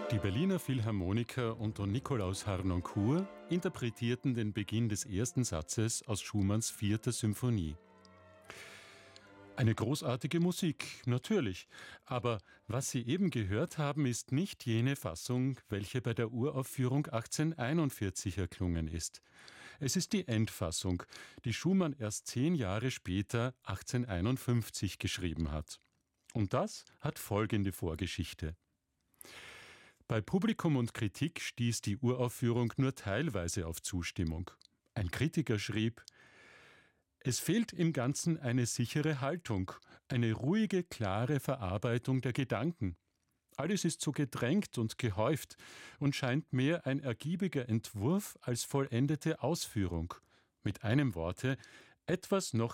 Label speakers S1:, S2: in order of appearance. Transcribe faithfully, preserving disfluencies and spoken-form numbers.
S1: Die Berliner Philharmoniker unter Nikolaus Harnoncourt interpretierten den Beginn des ersten Satzes aus Schumanns vierter Symphonie. Eine großartige Musik, natürlich, aber was Sie eben gehört haben, ist nicht jene Fassung, welche bei der Uraufführung achtzehnhunderteinundvierzig erklungen ist. Es ist die Endfassung, die Schumann erst zehn Jahre später, achtzehnhunderteinundfünfzig, geschrieben hat. Und das hat folgende Vorgeschichte. Bei Publikum und Kritik stieß die Uraufführung nur teilweise auf Zustimmung. Ein Kritiker schrieb: Es fehlt im Ganzen eine sichere Haltung, eine ruhige, klare Verarbeitung der Gedanken. Alles ist so gedrängt und gehäuft und scheint mehr ein ergiebiger Entwurf als vollendete Ausführung. Mit einem Worte, etwas noch